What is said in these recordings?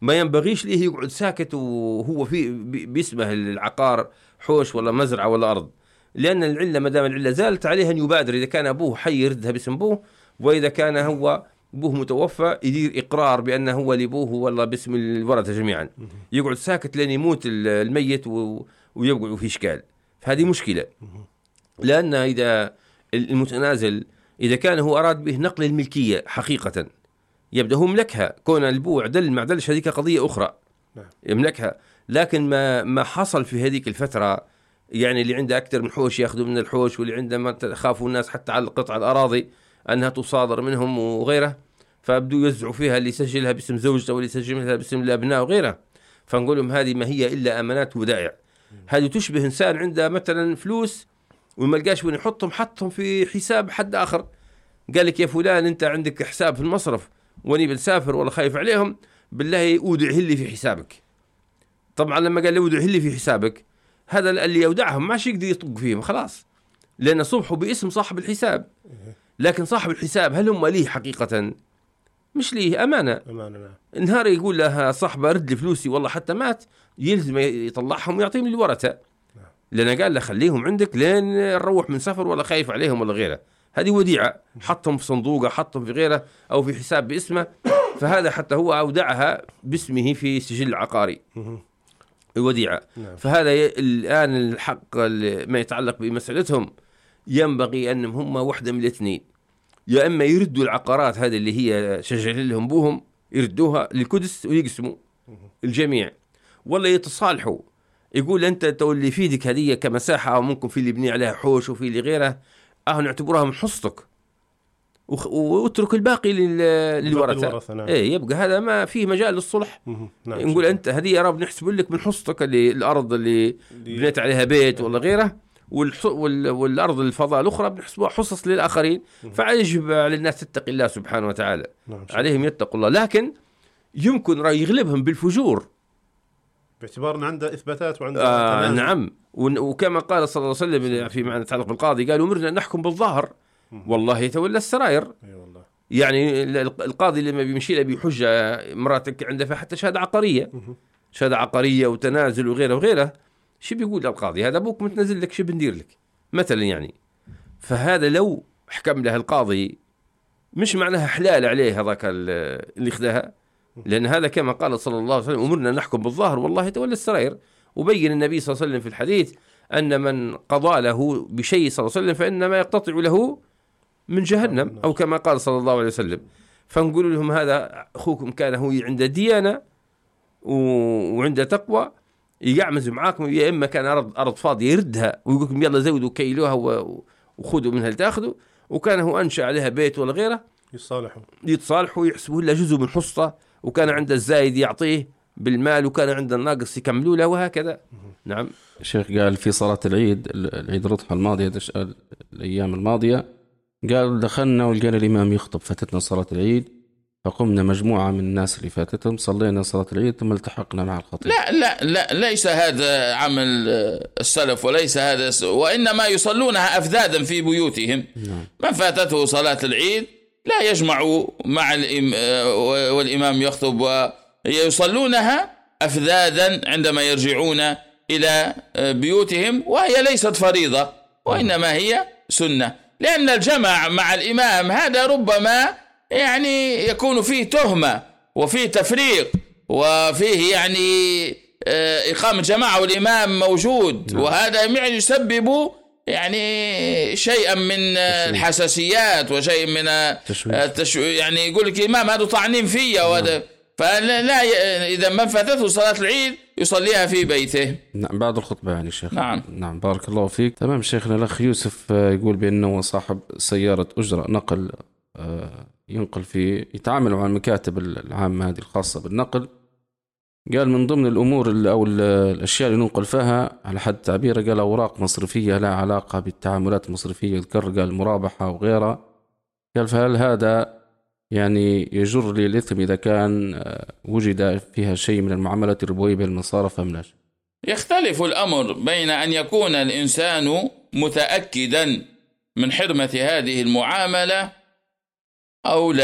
ما ينبغيش ليه يقعد ساكت وهو في باسمه العقار حوش ولا مزرعة ولا أرض، لأن العلة ما دام العلة زالت عليه أن يبادر. إذا كان أبوه حي يردها باسم أبوه، وإذا كان هو أبوه متوفى يدير إقرار بأنه هو لأبوه ولا باسم الورثة جميعا. يقعد ساكت لين يموت الميت ويبقى في إشكال. فهذه مشكلة، لأن إذا المتنازل إذا كان هو أراد به نقل الملكية حقيقة يبدأ هو ملكها، كون البوع دل مع دلش هذيك قضية أخرى يملكها. لكن ما حصل في هذيك الفترة، يعني اللي عنده أكثر من حوش يأخذوا من الحوش، واللي عنده ما خافوا الناس حتى على قطع الأراضي أنها تصادر منهم وغيره، فبدوا يوزعوا فيها اللي يسجلها باسم زوجته واللي يسجلها باسم الأبناء وغيره. فنقول لهم هذه ما هي إلا أمانات ودائع. هذه تشبه إنسان عنده مثلا فلوس وما لقاش وين يحطهم، حطهم في حساب حد آخر، قال لك يا فلان أنت عندك حساب في المصرف واني بنسافر ولا خايف عليهم، بالله أودعه لي في حسابك. طبعا لما قال لي أودعه لي في حسابك، هذا اللي يودعهم ماش يقدر يطق فيهم خلاص، لأن صبحوا باسم صاحب الحساب. لكن صاحب الحساب هل هم ليه حقيقة؟ مش ليه، أمانة. نهار يقول لها صاحبه رد لي فلوسي والله حتى مات، يلزم يطلعهم ويعطيهم للورثة، لأن قال له خليهم عندك لين نروح من سفر ولا خايف عليهم ولا غيره. هذه وديعة، حطهم في صندوقه، حطهم في غيره أو في حساب باسمه، فهذا حتى هو أودعها باسمه في سجل عقاري وديعة. فهذا الآن الحق ما يتعلق بمسألتهم ينبغي أنهم هم واحدة من الاثنين، يا إما يردوا العقارات هذه اللي هي شجع لهم بوهم يردوها للقدس ويقسموا الجميع، ولا يتصالحوا. يقول أنت تولي في يدك هذه كمساحة، أو ممكن في اللي يبني عليها حوش وفي اللي غيره، نعتبرها من حصتك واترك الباقي للورثة. نعم. إيه يبقى هذا ما فيه مجال للصلح. نعم. نقول أنت هذه يا رب نحسب لك من حصتك اللي الأرض اللي بنيت عليها بيت ولا غيره، والأرض الفضاء الأخرى بنحسبها حصص للآخرين. فيجب على الناس تتقي الله سبحانه وتعالى. نعم. عليهم يتقوا الله، لكن يمكن رأي يغلبهم بالفجور باعتبار أن عنده إثباتات وعنده نعم. وكما قال صلى الله عليه وسلم في معنى يتعلق بالقاضي، قالوا أمرنا أن نحكم بالظاهر والله يتولى السرائر. والله. يعني القاضي لما بيمشي له بحجة مراتك عنده حتى شهادة عقارية، شهادة عقارية وتنازل وغيره وغيره، شو بيقول القاضي؟ هذا أبوك متنزل لك، شو بندير لك مثلا يعني. فهذا لو حكم له القاضي مش معناها حلال عليه هذاك اللي خذها، لأن هذا كما قال صلى الله عليه وسلم أمرنا نحكم بالظاهر والله يتولى السرائر. وبين النبي صلى الله عليه وسلم في الحديث أن من قضى له بشيء صلى الله عليه وسلم فإنما يقتطع له من جهنم، أو كما قال صلى الله عليه وسلم. فنقول لهم هذا أخوكم كان هو عنده ديانة وعنده تقوى يعمز معاكم، يا إما كان أرض فاضية يردها ويقول لكم يلا زودوا كيلوها وخذوا منها لتأخذوا، وكان هو أنشأ عليها بيت ولا غيره يتصالحوا ويحسبوا له جزء من حصة، وكان عنده الزايد يعطيه بالمال، وكان عنده الناقص يكملوا له، وهكذا. نعم. الشيخ قال في صلاة العيد الأضحى الماضية الأيام الماضية، قال دخلنا ولقينا الإمام يخطب، فاتتنا صلاة العيد، فقمنا مجموعة من الناس اللي فاتتهم صلينا صلاة العيد ثم التحقنا مع الخطيب. لا ليس هذا عمل السلف، وليس هذا، وإنما يصلونها أفذاذا في بيوتهم. من فاتته صلاة العيد لا يجمع مع والإمام يخطب، ويصلونها أفذاذا عندما يرجعون إلى بيوتهم، وهي ليست فريضة وإنما هي سنة، لأن الجمع مع الإمام هذا ربما يعني يكون فيه تهمة وفيه تفريق وفيه يعني إقامة جماعة والإمام موجود، وهذا يعني يسبب يعني شيئا من الحساسيات وشيء من يعني يقول لك الإمام هذا طعنين فيه، وهذا فلا إذا من فاتته صلاة العيد يصليها في بيته. نعم بعد الخطبة يعني شيخ. نعم بارك الله فيك. تمام شيخنا. الأخ يوسف يقول بأنه صاحب سيارة أجرة نقل ينقل يتعامل مع المكاتب العامة هذه الخاصة بالنقل، قال من ضمن الأمور أو الأشياء اللي ننقل فيها على حد تعبيره، قال أوراق مصرفية لا علاقة بالتعاملات المصرفية، ذكر قال مرابحة وغيرها. قال فهل هذا يعني يجر لي الإثم إذا كان وجد فيها شيء من المعاملات الربوية بالمصارف أم لا؟ يختلف الأمر بين أن يكون الإنسان متأكدا من حرمة هذه المعاملة أو لا.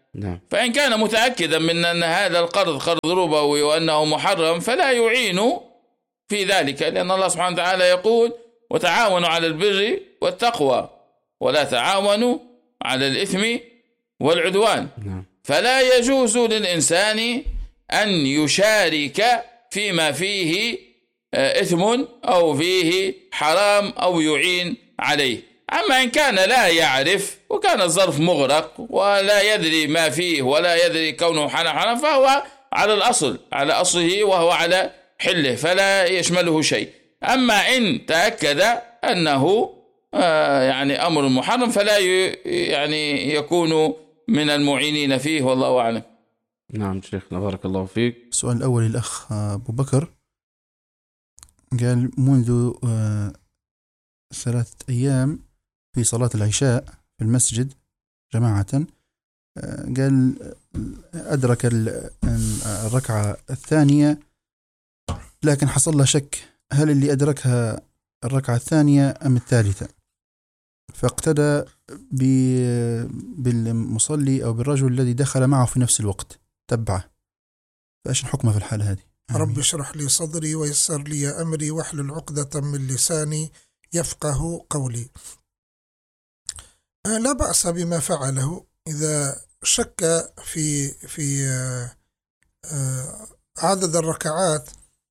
نعم. فإن كان متأكدا من أن هذا القرض قرض ربوي وأنه محرم فلا يعين في ذلك، لأن الله سبحانه وتعالى يقول وتعاونوا على البر والتقوى ولا تعاونوا على الإثم والعدوان. فلا يجوز للإنسان أن يشارك فيما فيه إثم أو فيه حرام أو يعين عليه. أما إن كان لا يعرف وكان الظرف مغرق ولا يدري ما فيه ولا يدري كونه حرام فهو على الأصل، على أصله وهو على حله فلا يشمله شيء. أما إن تأكد أنه يعني أمر محرم فلا يعني يكون من المعينين فيه، والله أعلم. نعم شيخنا بارك الله فيك. السؤال الأول الأخ أبو بكر قال منذ 3 أيام في صلاة العشاء في المسجد جماعة، قال أدرك الركعة الثانية لكن حصل له شك هل اللي أدركها الركعة الثانية أم الثالثة، فاقتدى بالمصلي أو بالرجل الذي دخل معه في نفس الوقت تبعه، فإيش الحكمة في الحالة هذه؟ رب اشرح لي صدري ويسر لي أمري واحلل عقدة من لساني يفقه قولي. لا بأس بما فعله إذا شك في عدد الركعات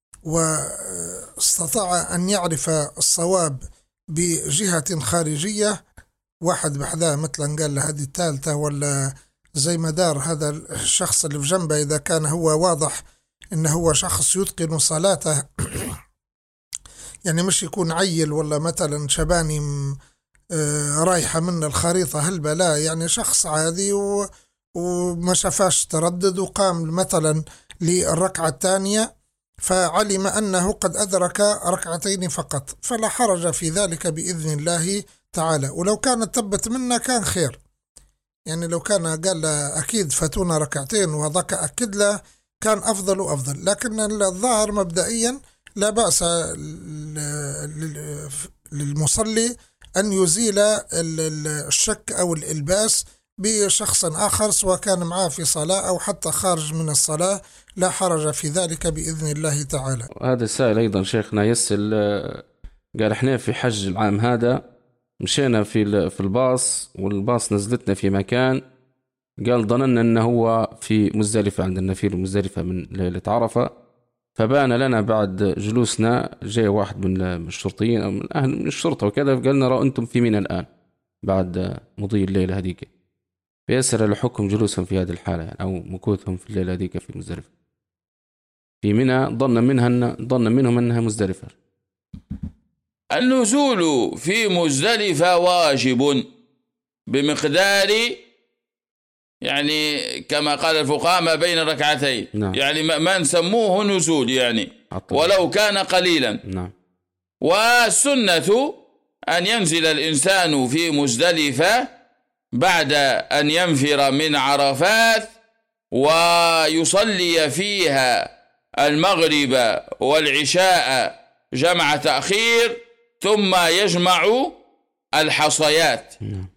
واستطاع أن يعرف الصواب بجهة خارجية، واحد بحذاه مثلا قال له هذه الثالثة ولا زي ما دار هذا الشخص اللي في جنبه، إذا كان هو واضح إنه هو شخص يتقن صلاته يعني مش يكون عيل ولا مثلا شباني رايحة من الخريطة هلبة، لا يعني شخص عادي وما شافاش تردد وقام مثلا للركعة الثانية فعلم أنه قد أدرك ركعتين فقط، فلا حرج في ذلك بإذن الله تعالى. ولو كانت تبت منا كان خير، يعني لو كان قال له أكيد فاتونا ركعتين وذاك أكد له كان أفضل وأفضل، لكن الظاهر مبدئيا لا بأس للمصلي أن يزيل الشك أو الإلباس بشخص آخر سواء كان معه في صلاة أو حتى خارج من الصلاة، لا حرج في ذلك بإذن الله تعالى. هذا السائل أيضا شيخنا يسأل قال إحنا في حج العام هذا مشينا في الباص والباص نزلتنا في مكان، قال ظننا أنه هو في مزدلفة عند النفير مزدلفة من ليلة عرفة، فبان لنا بعد جلوسنا جاء واحد من الشرطيين أو من أهل من الشرطة وكذا، فقال نرى أنتم في منى الآن بعد مضي الليلة هذيك، فيسأل لحكم جلوسهم في هذه الحالة يعني أو مكوثهم في الليلة هذيك في مزدلفة في منى، ظن منهم أنها مزدلفة. النزول في مزدلفة واجب بمقدار يعني كما قال الفقهاء ما بين ركعتين. نعم. يعني ما نسموه نزول يعني ولو كان قليلا. نعم. والسنة أن ينزل الإنسان في مزدلفة بعد أن ينفر من عرفات ويصلي فيها المغرب والعشاء جمع تأخير ثم يجمع الحصيات.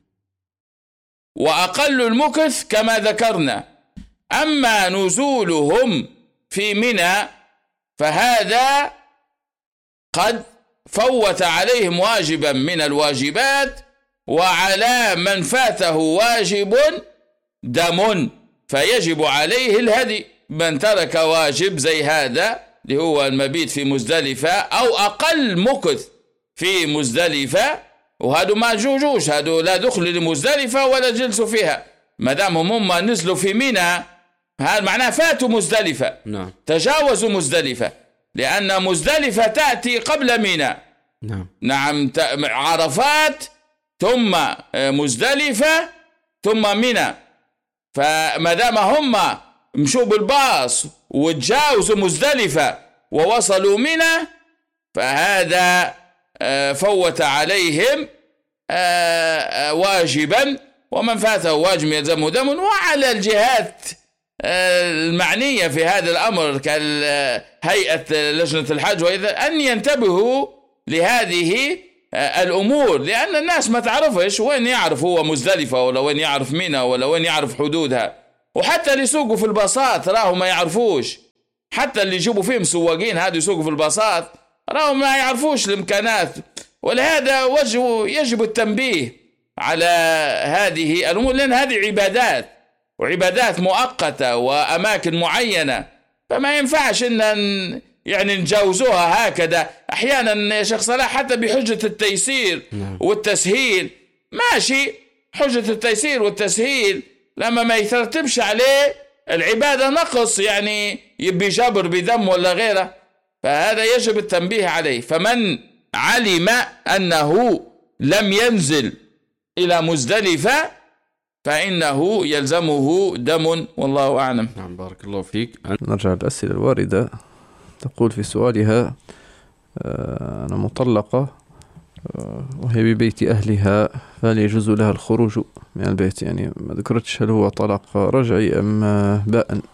وأقل المكث كما ذكرنا. أما نزولهم في منى فهذا قد فوت عليهم واجبا من الواجبات، وعلى من فاته واجب دم فيجب عليه الهدي. من ترك واجب زي هذا اللي هو المبيت في مزدلفة أو أقل مكث في مزدلفة، وهذا ما جوجوش، هذا لا دخل لمزدلفة ولا جلسوا فيها، ما دام هم نزلوا في منى هذا معناه فاتوا مزدلفة. نعم. تجاوزوا مزدلفة، لأن مزدلفة تأتي قبل منى. نعم. عرفات ثم مزدلفة ثم منى، فما دام هم مشوا بالباص وتجاوزوا مزدلفة ووصلوا منى فهذا فوت عليهم واجبا، ومن فاته واجب يلزمه دم. وعلى الجهات المعنية في هذا الأمر كهيئة لجنة الحج وإذا أن ينتبهوا لهذه الأمور، لأن الناس ما تعرفش وين يعرف هو مزدلفة ولا وين يعرف منى ولا وين يعرف حدودها، وحتى اللي يسوقوا في الباصات راهم ما يعرفوش، حتى اللي يجيبوا فيهم سواقين هذا يسوقوا في الباصات راهم ما يعرفوش الإمكانات. ولهذا يجب التنبيه على هذه الأمور، لأن هذه عبادات وعبادات مؤقتة وأماكن معينة، فما ينفعش إن يعني نجاوزوها هكذا. أحيانا يا شيخ صلاح حتى بحجة التيسير والتسهيل ماشي، حجة التيسير والتسهيل لما ما يترتبش عليه العبادة نقص، يعني يبي جبر بدم ولا غيره، فهذا يجب التنبيه عليه. فمن علم أنه لم ينزل إلى مزدلفة فإنه يلزمه دم، والله أعلم. نعم بارك الله فيك. نرجع للأسئلة الواردة. تقول في سؤالها: أنا مطلقة وهي ببيت أهلها، فهل يجوز لها الخروج من البيت؟ يعني ما ذكرتش هل هو طلاق رجعي أم بائن.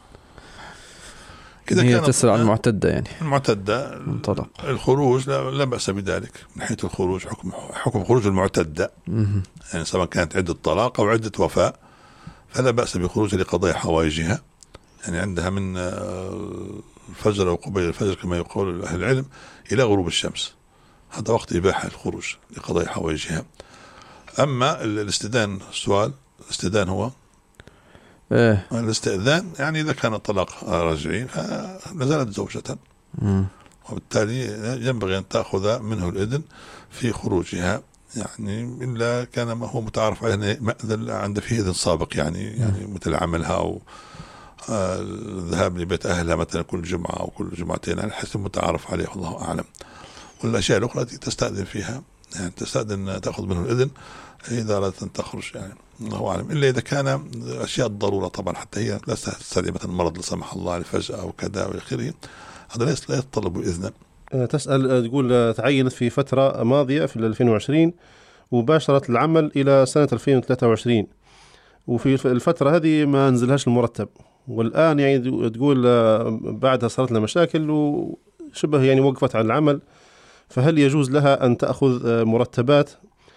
هي تسأل عن المعتدة، يعني المعتدة منطلق الخروج لا بأس بذلك من حيث الخروج، حكم خروج المعتدة يعني سواء كانت عدة طلاق أو عدة وفاء فلا بأس بخروج لقضاء حوائجها، يعني عندها من الفجر أو قبيل الفجر كما يقول أهل العلم إلى غروب الشمس، هذا وقت إباحة الخروج لقضاء حوائجها. أما الاستئذان، السؤال الاستئذان هو الاستئذان يعني إذا كان الطلاق رجعي فنزلت زوجة وبالتالي ينبغي أن تأخذ منه الإذن في خروجها، يعني إلا كان ما هو متعارف عليه مأذن عند فيه إذن سابق، يعني مثل عملها أو الذهاب لبيت أهلها مثلا كل جمعة أو كل جمعتين على حسب متعارف عليه، والله أعلم. والأشياء الأخرى التي تستأذن فيها يعني تستأذن تأخذ منه الإذن إذا أردت أن تخرج، يعني الله أعلم، إلا إذا كان أشياء الضرورة طبعا، حتى هي لا تستدعي مثلا مرض لا سمح الله لفجأة أو كذا وإلى آخره، هذا لا يتطلب إذنا. تسأل تقول تعينت في فترة ماضية في 2020 وباشرت العمل إلى سنة 2023، وفي الفترة هذه ما نزلهاش المرتب، والآن يعني تقول بعدها صارت لها مشاكل وشبه يعني وقفت عن العمل، فهل يجوز لها أن تأخذ مرتبات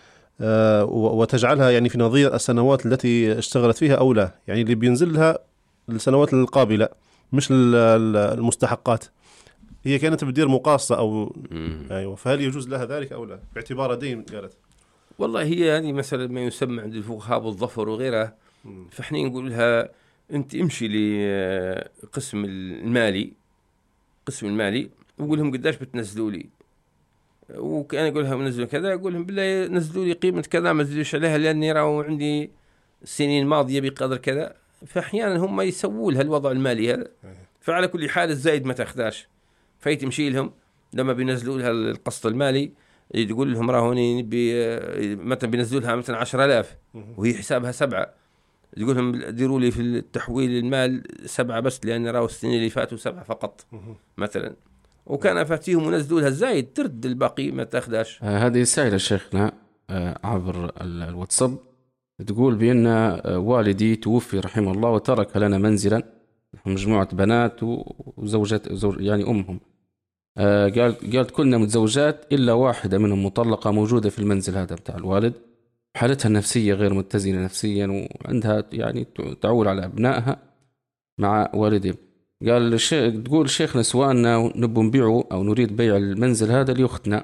وتجعلها يعني في نظير السنوات التي اشتغلت فيها أو لا؟ يعني اللي بينزل لها السنوات القابلة مش المستحقات، هي كانت بدير مقاصة أو أيوة، فهل يجوز لها ذلك أو لا باعتبار دين؟ قالت والله هي هذه مثلا ما يسمى عند الفقهاء بالظفر وغيرها، فإحنا نقول لها أنت امشي لقسم المالي، قسم المالي، وقول لهم قداش بتنزلوا لي، وكان يقول لهم نزلوا كذا، يقول لهم بالله نزلوا لي قيمة كذا ما نزلوش عليها لأني راهو عندي سنين ماضية بقدر كذا، فأحيانا هم يسووا لها الوضع المالي هذا، فعلى كل حال الزايد ما تاخداش، فيتمشي لهم لما بينزلوا لها القسط المالي تقول لهم راهوني مثلا بينزلوا لها مثلا 10,000 وهي حسابها 7، تقول لهم ديروا لي في التحويل المال 7 بس لأن راهو السنين اللي فاتوا 7 فقط مثلا، وكان فاتيهم ونزلوا لها الزايد ترد الباقي ما تاخداش. هذه سائلة شيخنا عبر الواتساب تقول بأن والدي توفي رحمه الله وترك لنا منزلا مجموعة بنات وزوجات يعني أمهم، قالت كلنا متزوجات إلا واحدة منهم مطلقة موجودة في المنزل هذا بتاع الوالد، حالتها النفسية غير متزنة نفسيا وعندها يعني تعول على أبنائها مع والدهم. قال تقول شيخنا سواء نبو نبيعه أو نريد بيع المنزل هذا لأختنا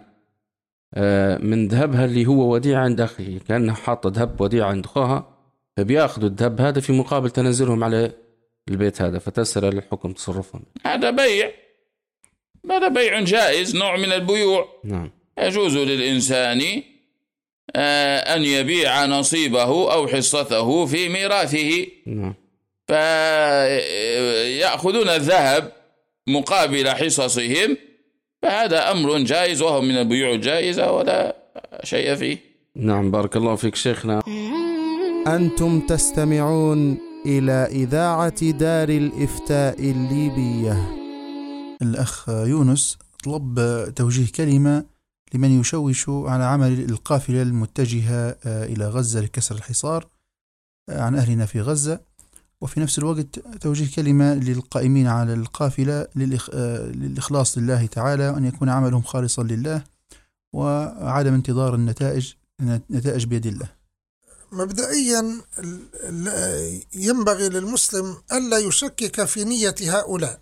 من ذهبها اللي هو وديعة عند أخيه، كأنها حاطة ذهب وديعة عند أخوها، فبيأخذوا الذهب هذا في مقابل تنزلهم على البيت هذا، فتسأل الحكم تصرفهم. هذا بيع جائز، نوع من البيوع. نعم. يجوز للإنسان أن يبيع نصيبه أو حصته في ميراثه. نعم. فيأخذون الذهب مقابل حصصهم، فهذا أمر جائز وهو من البيوع الجائزة ولا شيء فيه. نعم بارك الله فيك شيخنا. أنتم تستمعون إلى إذاعة دار الإفتاء الليبية. الأخ يونس طلب توجيه كلمة لمن يشوش على عمل القافلة المتجهة إلى غزة لكسر الحصار عن أهلنا في غزة، وفي نفس الوقت توجيه كلمة للقائمين على القافلة للإخلاص لله تعالى، وأن يكون عملهم خالصا لله وعدم انتظار النتائج بيد الله. مبدئيا ينبغي للمسلم ألا يشكك في نية هؤلاء.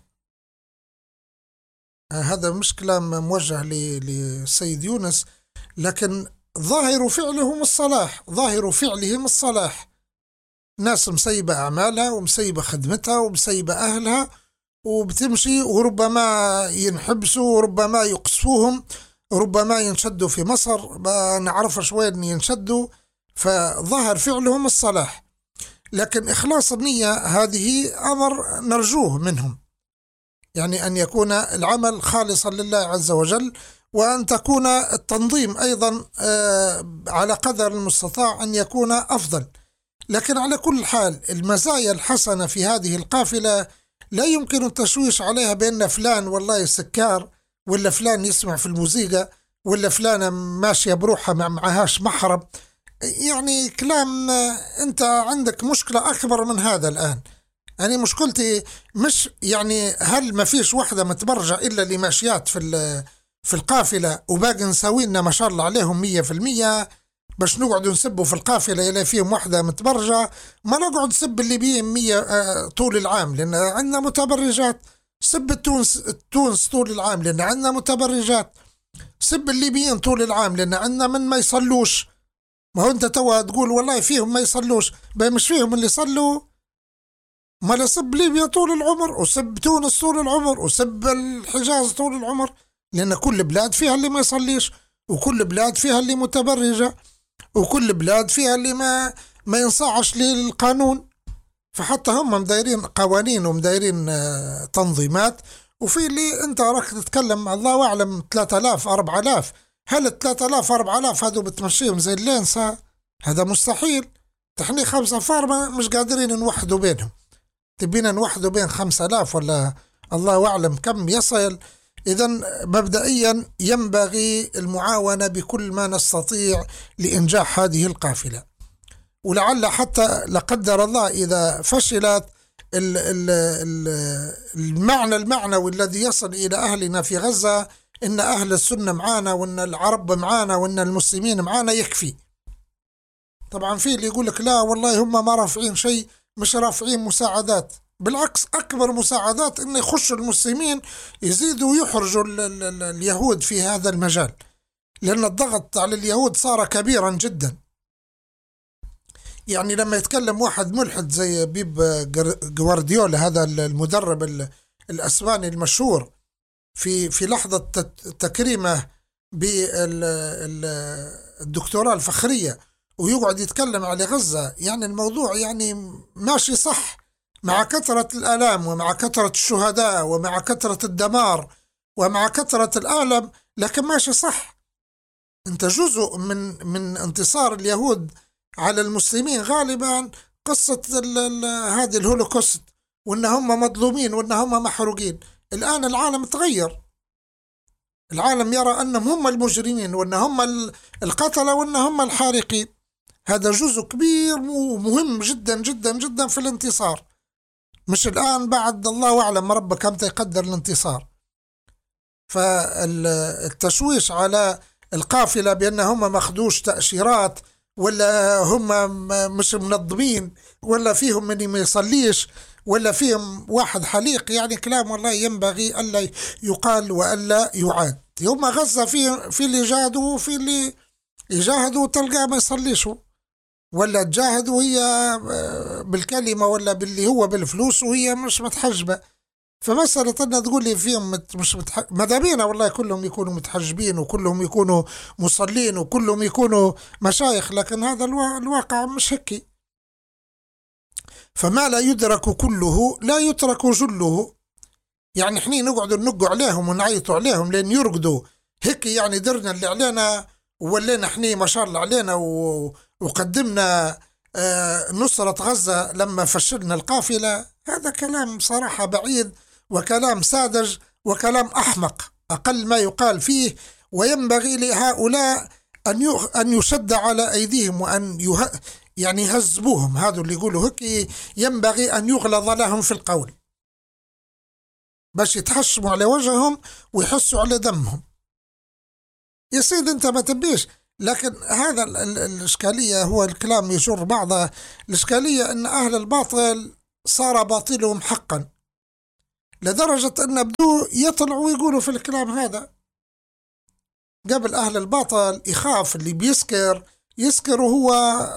هذا مش كلام موجه للسيد يونس، لكن ظاهر فعلهم الصلاح، ظاهر فعلهم الصلاح. ناس مسيبة أعمالها ومسيبة خدمتها ومسيبة أهلها وبتمشي، وربما ينحبسوا وربما يقصفوهم، ربما ينشدوا في مصر، ما نعرفش وين ينشدوا. فظهر فعلهم الصلاح، لكن إخلاص النية هذه أمر نرجوه منهم، يعني أن يكون العمل خالصا لله عز وجل، وأن تكون التنظيم أيضا على قدر المستطاع أن يكون أفضل. لكن على كل حال المزايا الحسنة في هذه القافلة لا يمكن التشويش عليها بأن فلان والله سكار، ولا فلان يسمع في الموسيقى، ولا فلان ماشية بروحها معهاش محرم. يعني كلام، أنت عندك مشكلة أكبر من هذا الآن. يعني مشكلتي مش يعني هل ما فيش واحدة متبرجة إلا اللي ماشيات في القافلة وباقي نساوينا ما شاء الله عليهم 100%، باش نقعد نسبوا في القافلة إلا فيهم واحدة متبرجة. ما نقعد نسب الليبيين 100 طول العام لأن عندنا متبرجات، سب تونس طول العام لأن عندنا متبرجات، سب الليبيين طول العام لأن عندنا من ما يصلوش. ما هو أنت توا تقول والله فيهم ما يصلوش، مش فيهم اللي يصلوا. ما لسب ليبيا طول العمر، وسب تونس طول العمر، وسب الحجاز طول العمر، لأن كل بلاد فيها اللي ما يصليش، وكل بلاد فيها اللي متبرجة، وكل بلاد فيها اللي ما ينصعش للقانون. فحتى هم مدايرين قوانين ومدايرين تنظيمات، وفي اللي انت راك تتكلم الله أعلم 3000 4000. هل 3000 4000 هذو بتمشيهم زي اللينسة؟ هذا مستحيل. تحني 5 فار مش قادرين نوحدوا بينهم، تبينا نوحدوا بين 5000 ولا الله أعلم كم يصل. إذن مبدئيا ينبغي المعاونة بكل ما نستطيع لإنجاح هذه القافلة، ولعل حتى لقدر الله إذا فشلت المعنى المعنوي الذي يصل إلى أهلنا في غزة إن أهل السنة معانا، وإن العرب معانا، وإن المسلمين معانا، يكفي. طبعا في اللي يقول لك لا والله هم ما رافعين شيء، مش رافعين مساعدات. بالعكس أكبر مساعدات إن يخشوا المسلمين يزيدوا يحرجوا اليهود في هذا المجال، لأن الضغط على اليهود صار كبيرا جدا. يعني لما يتكلم واحد ملحد زي بيب جوارديولا، هذا المدرب الأسباني المشهور، في لحظة تكريمه بالدكتوراه الفخرية، ويقعد يتكلم على غزة، يعني الموضوع يعني ماشي صح، مع كثرة الآلام ومع كثرة الشهداء ومع كثرة الدمار ومع كثرة الألم، لكن ماشي صح. انت جزء من انتصار اليهود على المسلمين غالبا قصة هذه الهولوكوست، وان هم مظلومين وان هم محروقين. الآن العالم تغير، العالم يرى أنهم هم المجرمين وأن هم القتلة وأن هم الحارقين. هذا جزء كبير ومهم جدا جدا جدا في الانتصار، مش الآن بعد الله أعلم ربك أمتى يقدر الانتصار. فالتشويش على القافلة بأن هم ماخدوش تأشيرات، ولا هم مش منظمين، ولا فيهم من ما يصليش، ولا فيهم واحد حليق، يعني كلام والله ينبغي ألا يقال وألا يعاد. يوم غزة في اللي جاهدوا وفي اللي يجاهدوا تلقى ما يصليشوا، ولا تجاهدوا هي بالكلمة ولا باللي هو بالفلوس وهي مش متحجبة. فمسألة أن تقول لي فيهم مش مدابينا، والله كلهم يكونوا متحجبين وكلهم يكونوا مصلين وكلهم يكونوا مشايخ، لكن هذا الواقع مش هيك. فما لا يدرك كله لا يترك جله. يعني احنا نقعد ننقوا عليهم ونعيطوا عليهم لين يرقدوا هيك، يعني درنا اللي علينا وولينا احنا ما شاء الله علينا وقدمنا نصرة غزة لما فشلنا القافلة. هذا كلام صراحة بعيد، وكلام ساذج، وكلام أحمق أقل ما يقال فيه. وينبغي لهؤلاء أن يشد على أيديهم وأن يعني يهذبوهم. هذا اللي يقولوا هيك ينبغي أن يغلظ لهم في القول باش يتحشموا على وجههم ويحسوا على دمهم. يا سيد انت ما تبيش لكن هذا الإشكالية، هو الكلام يجر بعضها. الإشكالية أن أهل الباطل صار باطلهم حقا، لدرجة أن بدو يطلعوا ويقولوا في الكلام هذا. قبل أهل الباطل يخاف اللي يسكر وهو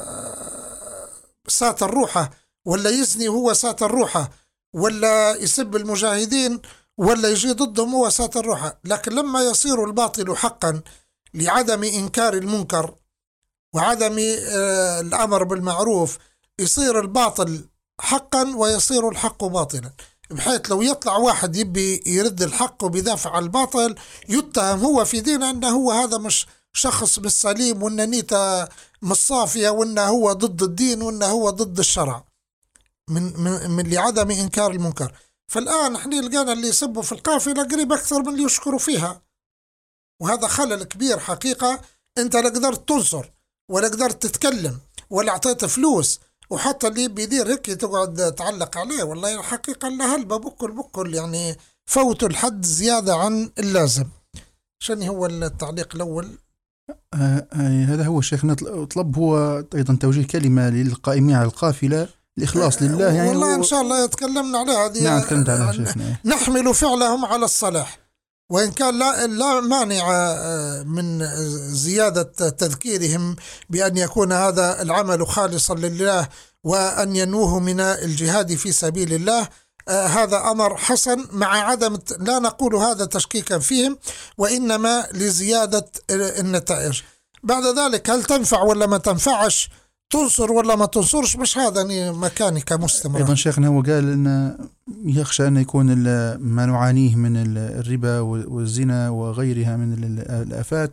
ساتر روحه، ولا يزني وهو ساتر روحه، ولا يسب المجاهدين ولا يجي ضدهم هو ساتر روحه. لكن لما يصير الباطل حقا لعدم إنكار المنكر وعدم الأمر بالمعروف، يصير الباطل حقا ويصير الحق باطلا، بحيث لو يطلع واحد يبي يرد الحق وبيدافع عن الباطل يتهم هو في دينه أنه هو هذا مش شخص بالسليم، وأنه نيته مش صافية، وأنه هو ضد الدين، وأنه هو ضد الشرع من لعدم إنكار المنكر. فالآن احنا لقينا اللي يسبوا في القافلة قريب أكثر من اللي يشكروا فيها، وهذا خلل كبير حقيقة. أنت لا قدرت تنصر ولا قدرت تتكلم ولا أعطيت فلوس، وحتى اللي بيدير هيك تقعد تعلق عليه. والله الحقيقة اللي هلبة بكل يعني فوتوا الحد زيادة عن اللازم. شنو هو التعليق الأول؟ هذا هو شيخنا طلب هو أيضا توجيه كلمة للقائمين على القافلة الإخلاص لله، يعني والله إن شاء الله يتكلمنا عليها هذه. نعم تكلمت عليها شيخنا. نحمل فعلهم على الصلاح، وإن كان لا مانع من زيادة تذكيرهم بأن يكون هذا العمل خالصا لله، وأن ينوه من الجهاد في سبيل الله. هذا أمر حسن، مع عدم لا نقول هذا تشكيكا فيهم، وإنما لزيادة النتائج. بعد ذلك هل تنفع ولا ما تنفعش، تنصر ولا ما تنصرش، مش هذا مكاني كمستمر. أيضا شيخنا هو قال أن يخشى أن يكون ما نعانيه من الربا والزنا وغيرها من الآفات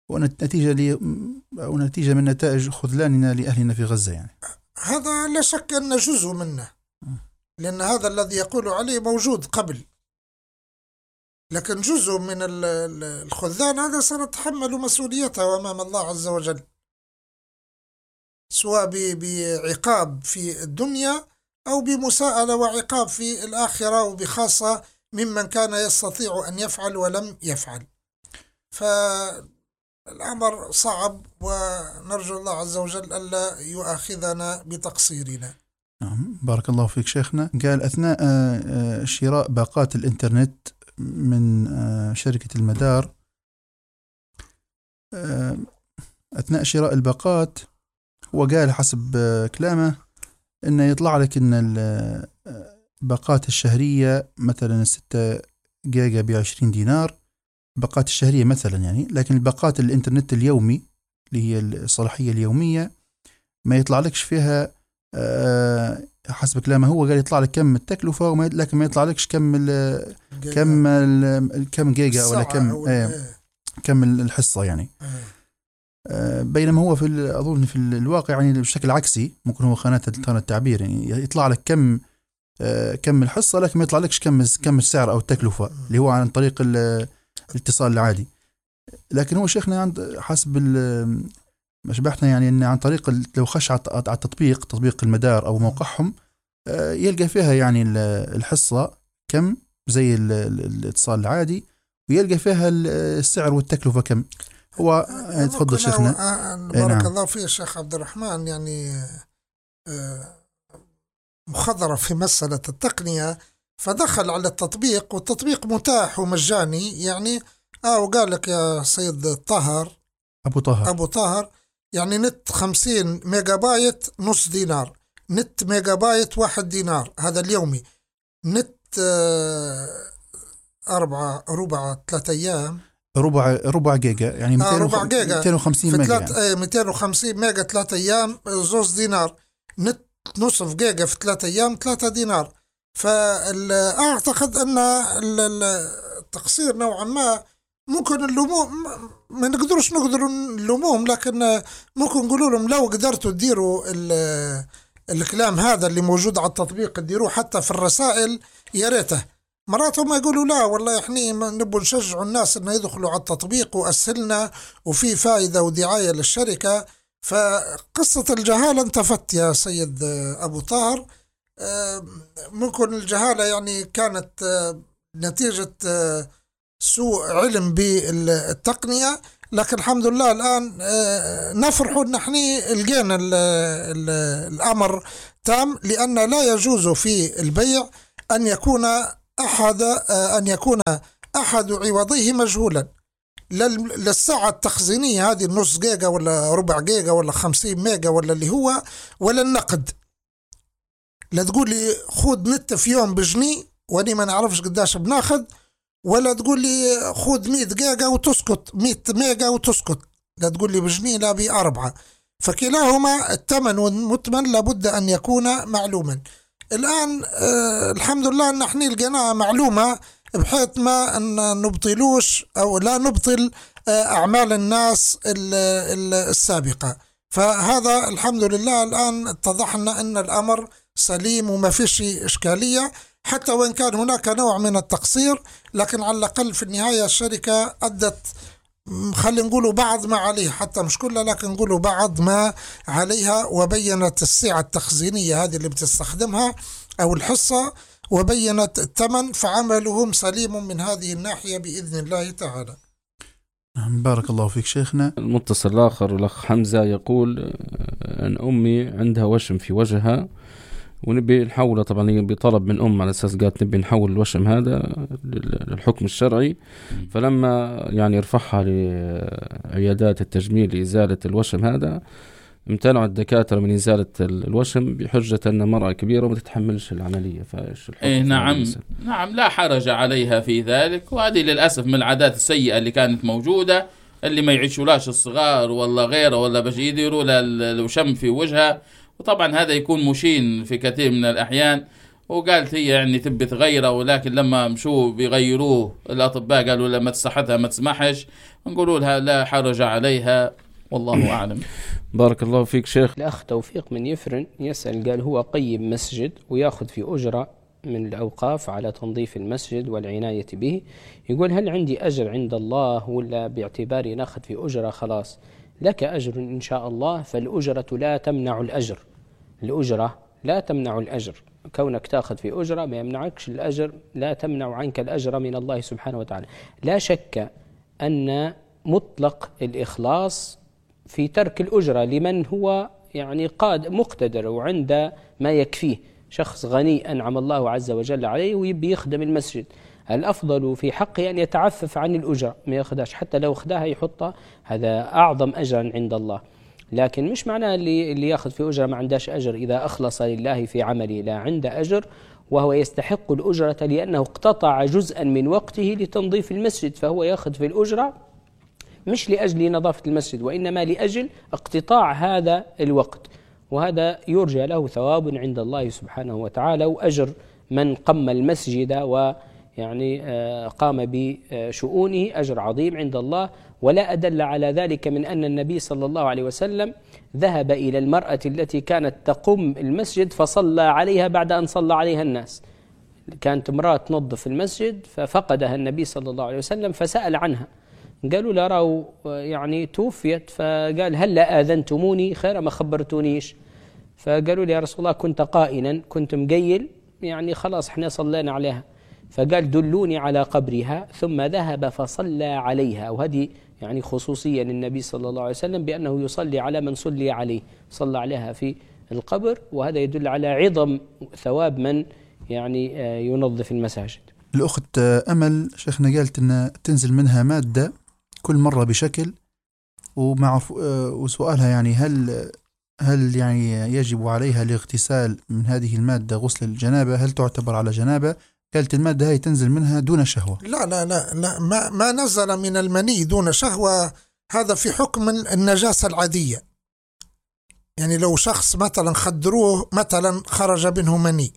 ونتيجة من نتائج خذلاننا لأهلنا في غزة. يعني هذا لا شك أن جزء منه، لأن هذا الذي يقول عليه موجود قبل، لكن جزء من الخذلان هذا سنتحمل مسؤوليته أمام الله عز وجل، سواء بعقاب في الدنيا أو بمساءلة وعقاب في الآخرة، وبخاصة ممن كان يستطيع أن يفعل ولم يفعل. فالأمر صعب، ونرجو الله عز وجل ألا يؤاخذنا بتقصيرنا. بارك الله فيك شيخنا. قال أثناء شراء باقات الإنترنت من شركة المدار، أثناء شراء الباقات هو قال حسب كلامه إنه يطلع لك إن الباقات الشهرية مثلا 6 جيجا ب20 دينار، الباقات الشهرية مثلا يعني، لكن الباقات الإنترنت اليومي اللي هي الصلاحية اليومية ما يطلع لكش فيها. حسب كلامه هو قال يطلع لك كم التكلفة، لكن ما يطلع لكش كم جيجا ولا كم الحصة يعني. بينما هو أظن في الواقع يعني بشكل عكسي، ممكن هو خانة التعبير، يعني يطلع لك كم الحصة، لكن ما يطلع لكش كم السعر أو التكلفة اللي هو عن طريق الاتصال العادي. لكن هو شيخنا عند حسب ما شبحنا يعني إن عن طريق لو خش على تطبيق المدار أو موقعهم يلقى فيها يعني الحصة كم زي الاتصال العادي، ويلقى فيها السعر والتكلفة كم. هو تفضل شيخنا. بارك الله فيك شيخ عبد الرحمن. يعني مخضرة في مسألة التقنية، فدخل على التطبيق، والتطبيق متاح ومجاني يعني. وقال لك يا سيد أبو طاهر يعني نت 50 ميجا بايت نص دينار، نت ميجا بايت 1 دينار، هذا اليومي. نت 3 أيام ربع جيجا يعني 250 ميجا يعني. 250 ميجا 3 أيام 2 دينار. نت نصف جيجا في 3 أيام 3 دينار. فأعتقد أن التقصير نوعا ما ممكن اللوموم، ما نقدرش نلوموهم، لكن ممكن نقولوا لهم لو قدرتوا تديروا الكلام هذا اللي موجود على التطبيق تديروه حتى في الرسائل يا ريته. مرات هم يقولوا لا والله احنا نبغى نشجعوا الناس انه يدخلوا على التطبيق واسهلنا وفي فائدة ودعاية للشركة. فقصة الجهالة انتفت يا سيد أبو طاهر. ممكن الجهالة يعني كانت نتيجة سوء علم بالتقنية، لكن الحمد لله الآن نفرح نحن لقينا الأمر تام، لأن لا يجوز في البيع أن يكون أحد عوضيه مجهولا. للساعة التخزينية هذه النص جيجا ولا ربع جيجا ولا 50 ميجا ولا اللي هو، ولا النقد. لا تقول لي خود نت في يوم بجنيه واني ما نعرفش قداش بناخد، ولا تقول لي خود 100 جيجا وتسكت 100 ميجا وتسكت، لا تقول لي بجنيه لا ب4. فكلاهما الثمن والمثمن لابد أن يكون معلوما. الآن الحمد لله أن احنا لقيناها معلومة، بحيث ما أن نبطلوش أو لا نبطل أعمال الناس السابقة. فهذا الحمد لله الآن اتضحنا أن الأمر سليم وما فيش إشكالية، حتى وإن كان هناك نوع من التقصير، لكن على الأقل في النهاية الشركة أدت، خلينا نقولوا بعض ما عليها، حتى مش كلها لكن نقولوا بعض ما عليها، وبينت السعة التخزينية هذه اللي بتستخدمها أو الحصة، وبينت الثمن، فعملهم سليم من هذه الناحية بإذن الله تعالى. بارك الله فيك شيخنا. المتصل الآخر الأخ حمزة يقول أن أمي عندها وشم في وجهها ونبي نحوله، طبعا هي بطلب من على أساس قالت نبي نحول الوشم هذا للحكم الشرعي. فلما يعني رفعها لعيادات التجميل لإزالة الوشم هذا، امتنعوا الدكاترة من إزالة الوشم بحجة أن مرأة كبيرة وما تتحملش العملية. فإيش الحكم؟ نعم لا حرج عليها في ذلك. وهذه للأسف من العادات السيئة اللي كانت موجودة، اللي ما يعيشولاش الصغار ولا غيره، ولا باش يديروا الوشم في وجهها. وطبعا هذا يكون مشين في كثير من الأحيان. وقالت هي يعني تبي تغيره، ولكن لما مشوا بيغيروه الأطباء قالوا لما صحتها ما تسمحش، نقولوا لها لا حرج عليها، والله أعلم. بارك الله فيك شيخ. الأخ توفيق من يفرن يسأل، قال هو قيم مسجد ويأخذ في أجرة من الأوقاف على تنظيف المسجد والعناية به، يقول هل عندي أجر عند الله ولا باعتباري نأخذ في أجرة خلاص؟ لك أجر إن شاء الله، فالأجرة لا تمنع الأجر. الأجرة لا تمنع الأجر، كونك تأخذ في أجرة ما يمنعكش الأجر، لا تمنع عنك الأجر من الله سبحانه وتعالى. لا شك أن مطلق الإخلاص في ترك الأجرة لمن هو يعني مقتدر وعند ما يكفيه، شخص غني أنعم الله عز وجل عليه ويبي يخدم المسجد، الأفضل في حقه أن يتعفف عن الأجرة، ما يأخذهاش، حتى لو أخذها يحطها، هذا أعظم أجرا عند الله. لكن مش معناه اللي يأخذ في أجرة ما عندهش أجر، إذا أخلص لله في عمله لا عنده أجر، وهو يستحق الأجرة لأنه اقتطع جزءا من وقته لتنظيف المسجد، فهو يأخذ في الأجرة مش لأجل نظافة المسجد، وإنما لأجل اقتطاع هذا الوقت، وهذا يرجى له ثواب عند الله سبحانه وتعالى، وأجر من قم المسجد ويعني قام بشؤونه أجر عظيم عند الله. ولا أدل على ذلك من أن النبي صلى الله عليه وسلم ذهب إلى المرأة التي كانت تقم المسجد فصلى عليها بعد أن صلى عليها الناس. كانت امرأة تنظف المسجد ففقدها النبي صلى الله عليه وسلم فسأل عنها، قالوا لا راو يعني توفيت، فقال هل لا آذنتموني خير ما خبرتونيش؟ فقالوا لي يا رسول الله كنت قائلا، كنت مقيل، يعني خلاص احنا صلينا عليها. فقال دلوني على قبرها، ثم ذهب فصلى عليها. وهذه يعني خصوصية للنبي صلى الله عليه وسلم بأنه يصلي على من صلي عليه، صلى عليها في القبر، وهذا يدل على عظم ثواب من يعني ينظف المساجد. الأخت أمل شيخنا قالت أن تنزل منها مادة كل مرة بشكل، وسؤالها يعني هل يعني يجب عليها الاغتسال من هذه المادة غسل الجنابة؟ هل تعتبر على جنابة؟ قالت المادة هاي تنزل منها دون شهوة. لا لا لا, لا ما نزل من المني دون شهوة، هذا في حكم النجاسة العادية. يعني لو شخص مثلا خدروه مثلا خرج منه مني،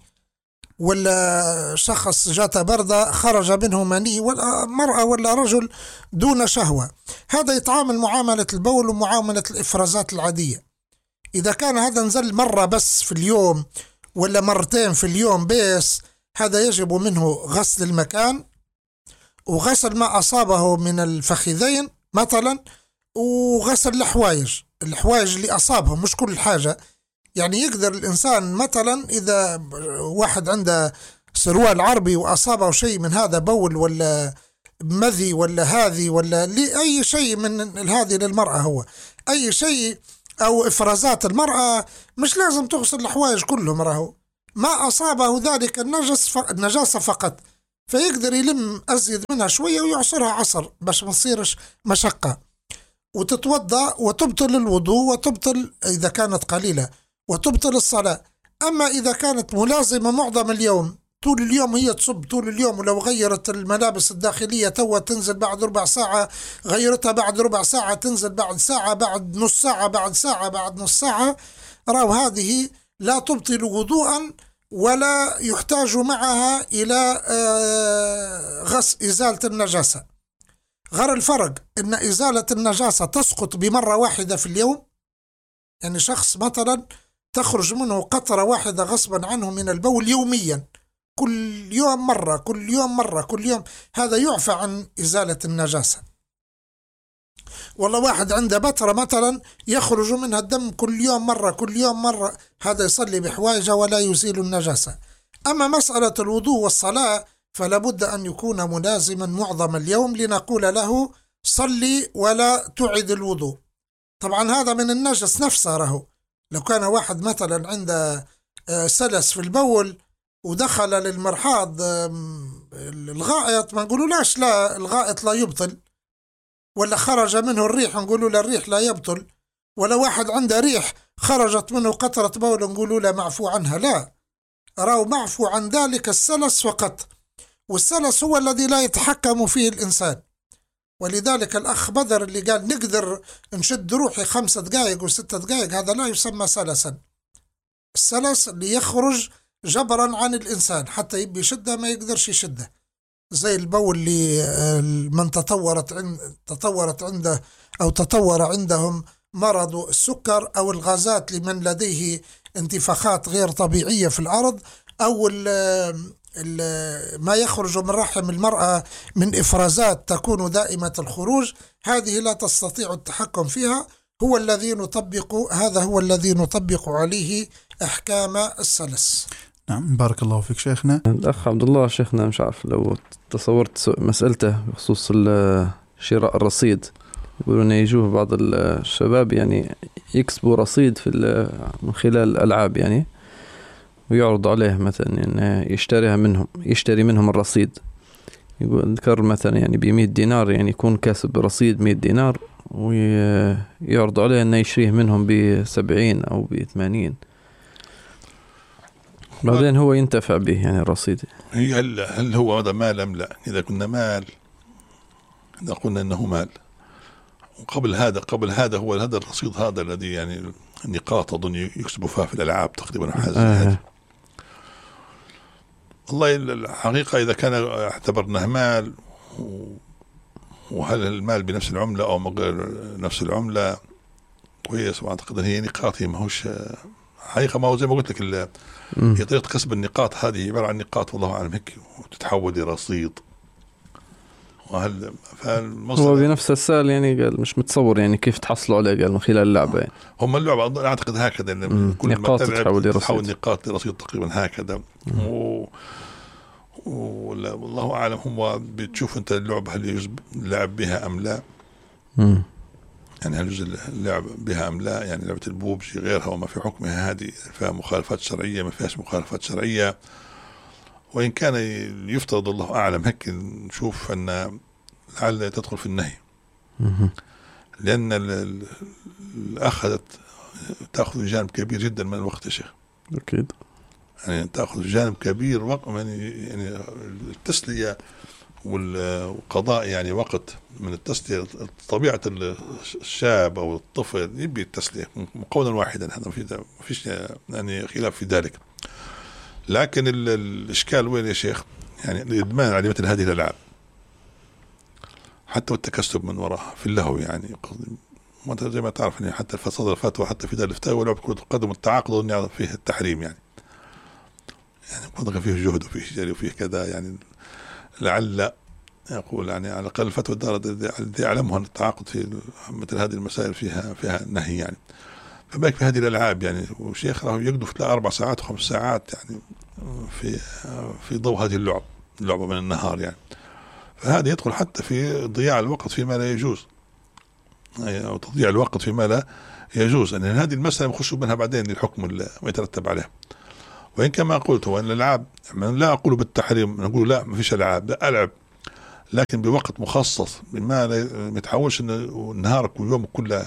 ولا شخص جات بردة خرج منه مني، ولا مرأة ولا رجل دون شهوة، هذا يتعامل معاملة البول ومعاملة الإفرازات العادية. إذا كان هذا نزل مرة بس في اليوم ولا مرتين في اليوم بس، هذا يجب منه غسل المكان وغسل ما أصابه من الفخذين مثلا، وغسل الحوايج اللي أصابهم، مش كل حاجة. يعني يقدر الإنسان مثلا إذا واحد عنده سروال عربي وأصابه شيء من هذا بول ولا مذي ولا هذه ولا لأي شيء من هذه للمرأة، هو أي شيء أو إفرازات المرأة مش لازم تغسل الحوايج كلهم، راهو ما أصابه ذلك النجاسة فقط، فيقدر يلم أزيد منها شوية ويعصرها عصر باش ما تصيرش مشقة، وتتوضأ وتبطل الوضوء وتبطل إذا كانت قليلة وتبطل الصلاة. أما إذا كانت ملازمة معظم اليوم طول اليوم هي تصب طول اليوم، ولو غيرت الملابس الداخلية توا تنزل بعد ربع ساعة، غيرتها بعد ربع ساعة تنزل بعد ساعة، بعد نص ساعة، بعد ساعة، بعد نص ساعة، راو هذه لا تبطل وضوءا ولا يحتاج معها إلى إزالة النجاسة. غير الفرق إن إزالة النجاسة تسقط بمرة واحدة في اليوم، يعني شخص مثلا تخرج منه قطرة واحدة غصبا عنه من البول يوميا، كل يوم مرة كل يوم مرة كل يوم، هذا يعفى عن إزالة النجاسة. والله واحد عنده بترة مثلا يخرج منها الدم كل يوم مرة كل يوم مرة، هذا يصلي بحوايجه ولا يزيل النجاسة. أما مسألة الوضوء والصلاة فلا بد أن يكون ملازما معظم اليوم لنقول له صلي ولا تعد الوضوء. طبعا هذا من النجس نفسه، راهو لو كان واحد مثلا عنده سلس في البول ودخل للمرحاض الغائط ما نقولوا لاش لا الغائط لا يبطل، ولا خرج منه الريح نقولوا له الريح لا يبطل، ولا واحد عنده ريح خرجت منه قطرة بول نقولوا له معفو عنها، لا، راو معفو عن ذلك السلس فقط، والسلس هو الذي لا يتحكم فيه الإنسان. ولذلك الأخ بدر اللي قال نقدر نشد روحي 5 دقائق و6 دقائق، هذا لا يسمى سلسا. السلس اللي يخرج جبرا عن الإنسان حتى يبي يشده ما يقدرش يشده، زي البول اللي من تطورت عنده أو تطور عندهم مرض السكر، أو الغازات لمن لديه انتفاخات غير طبيعية في الأرض، أو ما يخرج من رحم المرأة من إفرازات تكون دائمة الخروج، هذه لا تستطيع التحكم فيها، هذا هو الذي نطبق عليه أحكام السلس. نعم، بارك الله فيك شيخنا. الأخ عبد الله شيخنا، مش عارف لو تصورت مسألته بخصوص شراء الرصيد، يقولون يجوه بعض الشباب يعني يكسبوا رصيد من خلال الألعاب يعني، ويعرض عليه مثلا يعني يشتري منهم الرصيد، يقول ذكر مثلا يعني ب100 دينار، يعني يكون كاسب رصيد 100 دينار، ويعرض عليه انه يشريه منهم ب70 أو ب80، بعدين هو ينتفع به يعني الرصيد. هل هو هذا مال أم لا؟ إذا قلنا أنه مال، وقبل هذا هو هذا الرصيد هذا الذي يعني النقاط أظن يكسبوا فيها في الألعاب تقريبا حاجة. والله الحقيقة إذا كان اعتبرناه مال، وهل المال بنفس العملة أو غير نفس العملة كويس، وأعتقد هي نقاط، هي ماهوش حقيقة، ما هو زي ما قلت لك هي طريقة كسب النقاط هذه عبارة عن نقاط والله أعلم هيك، وتتحول لرصيد. هو بنفس السؤال يعني قال مش متصور يعني كيف تحصلوا عليه، قال من خلال اللعبة يعني. هم اللعبة أعتقد هكذا، كل نقاط تتحول نقاط لرصيد تقريبا هكذا. والله أعلم هو بتشوف أنت اللعبة هل يجوز اللعب بها أم لا، يعني هل يجوز اللعب بها أم لا، يعني لعبة البوبجي غيرها وما في حكمها هذه فيها مخالفات شرعية ما فيهاش مخالفات شرعية، وإن كان يفترض الله أعلم هيك نشوف أن لعل تدخل في النهي، لأن أخذت تأخذ جانب كبير جدا من الوقت يا شيخ. أكيد يعني تأخذ جانب كبير وقت يعني التسلية والقضاء يعني وقت من التسلية. طبيعة الشاب أو الطفل يبي التسلية قولا واحدا، هذا ما فيش يعني خلاف في ذلك. لكن الإشكال وين يا شيخ؟ يعني الإدمان على مثل هذه الألعاب حتى والتكسب من وراها في اللهو، يعني زي ما تعرف يعني حتى صدر الفتوى حتى في دار الفتاوى ولعب كرة القدم والتعاقد فيه التحريم، يعني فيه جهد وفيه جري وفيه كذا، يعني لعل يقول يعني على الأقل الفتوى الدار الذي يعلمها أن التعاقد في مثل هذه المسائل فيها نهي، يعني فباك في هذه الألعاب يعني. وشيخ راهو يقدر في 4 ساعات و5 ساعات يعني في ضوء هذه اللعبة من النهار يعني. فهذا يدخل حتى في ضياع الوقت فيما لا يجوز، أو تضييع الوقت فيما لا يجوز. أن هذه المسألة يخشوا منها بعدين للحكم ويترتب عليها. وإن كما قلت هو أن الألعاب لا أقول بالتحريم، نقول لا ما فيش ألعاب، لا ألعب لكن بوقت مخصص، بما ما يتحولش نهارك ويومك كله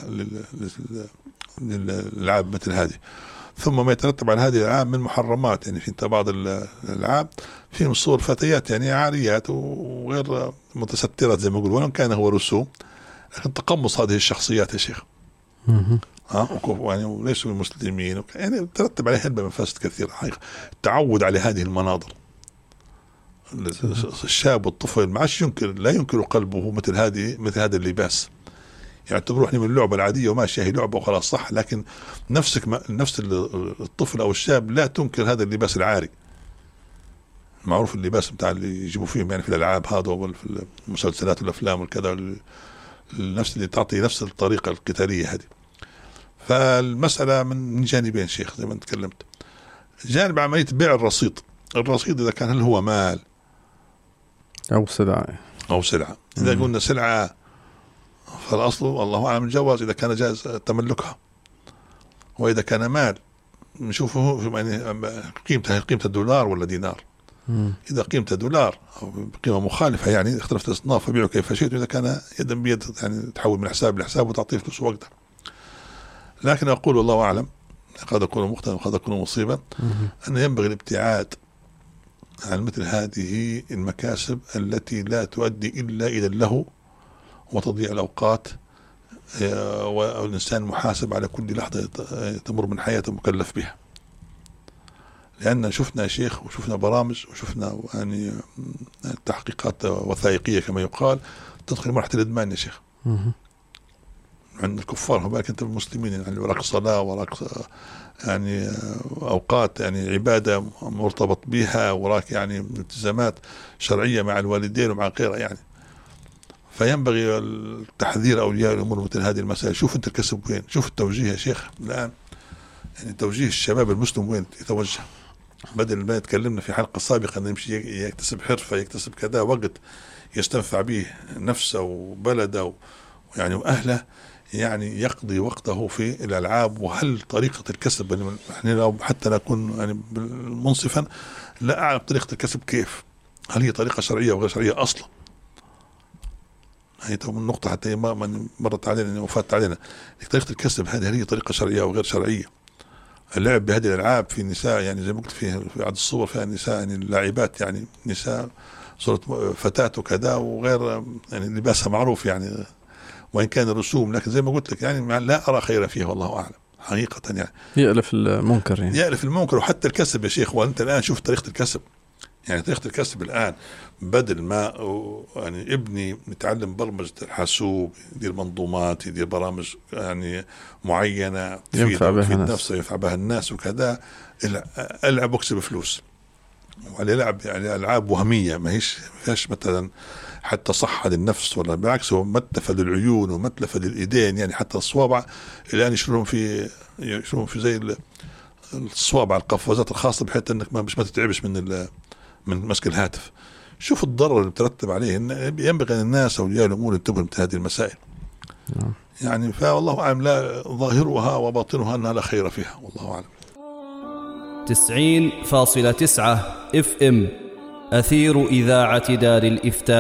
للألعاب مثل هذه. ثم ما يترتب على هذه الألعاب من محرمات، يعني في بعض الألعاب فيهم صور فتيات يعني عاريات وغير متسترات زي ما يقول، ولو كان هو رسوم لكن تقمص هذه الشخصيات يا شيخ. يعني وليسوا المسلمين يعني ترتب عليه هلبة مفاسد كثيرة حقيقة. التعود على هذه المناظر، الشاب والطفل ما عادش لا ينكر قلبه مثل هذا اللباس، يعني تروحني من اللعبة العادية وماشي هي لعبة وخلاص صح، لكن نفس الطفل أو الشاب لا تنكر هذا اللباس العاري معروف، اللباس بتاع اللي يجيبوا فيهم يعني في الألعاب هذا وفي المسلسلات والأفلام والكذا، نفس اللي تعطي نفس الطريقة القتالية هذه. فالمسألة من جانبين شيخ زي ما تكلمت. جانب عملية بيع الرصيد إذا كان هل هو مال أو سلعة. إذا قلنا سلعة فالأصل والله أعلم الجواز إذا كان جائز تملكها، وإذا كان مال نشوفه يعني قيمة الدولار ولا دينار. إذا قيمة دولار أو قيمة مخالفة يعني اختلفت الأصناف فبيعه كيف شئت، إذا كان يدا بيد يعني تحول من حساب لحساب وتعطيه فلوس وقتها. لكن أقول والله أعلم قد أكون مخطئا وقد أكون مصيبا أن ينبغي الابتعاد عن مثل هذه المكاسب التي لا تؤدي إلا إلى اللهو وتضييع الأوقات، والإنسان محاسب على كل لحظة تمر من حياته مكلف بها. لأن شفنا شيخ وشفنا برامج وشفنا يعني تحقيقات وثائقية كما يقال تدخل مرحلة الإدمان يا شيخ عند الكفار. بالك أنت المسلمين يعني وراك صلاة وراك يعني أوقات يعني عبادة مرتبط بها، وراك يعني التزامات شرعية مع الوالدين ومع غيرها يعني. فينبغي التحذير أولياء الأمور مثل هذه المسائل. شوف أنت الكسب وين، شوف التوجيه يا شيخ الآن، يعني توجيه الشباب المسلم وين يتوجه، بدل ما يتكلمنا في حلقة سابقة أن يمشي يكتسب حرفة يكتسب كذا وقت يستنفع به نفسه وبلده يعني وأهله، يعني يقضي وقته في الألعاب. وهل طريقة الكسب يعني لو حتى نكون يعني منصفا لا أعلم طريقة الكسب كيف، هل هي طريقة شرعية وغير شرعية أصلا؟ هي من النقطة حتى ما مرت علينا وفات علينا طريقة الكسب هذه، هل هي طريقة شرعية وغير شرعية؟ اللعب بهذه الألعاب في نساء يعني زي ما قلت في عدد الصور فيها نساء يعني لاعبات يعني نساء صورة فتاة وكذا وغير يعني لباسها معروف يعني وإن كان الرسوم، لكن زي ما قلت لك يعني لا أرى خير فيها والله أعلم حقيقة. يعني يألف المنكر يعني يألف المنكر. وحتى الكسب يا شيخ، وأنت الآن شوف طريقة الكسب، يعني طريقة الكسب الآن بدل ما يعني ابني يتعلم برمجة الحاسوب يدير منظومات يدير برامج يعني معينة ينفع بها نفسه ينفع بها الناس وكذا، ألعب واكسب فلوس. وعلى لعب يعني ألعاب وهمية ما فيهاش مثلا حتى صحة للنفس ولا بالعكس، هو متلفة للعيون ومتلفة للإيدين، يعني حتى الصوابع الآن يشترون في زي الصوابع القفازات الخاصة بحيث أنك ما تتعبش من مسك الهاتف. شوف الضرر اللي بترتب عليه. ينبغي أن الناس أولياء الأمور ينتبهوا لهذه المسائل يعني. فوالله أعلم لا ظاهرها وباطنها أنها لا خير فيها والله أعلم. 90.9 FM أثير إذاعة دار الإفتاء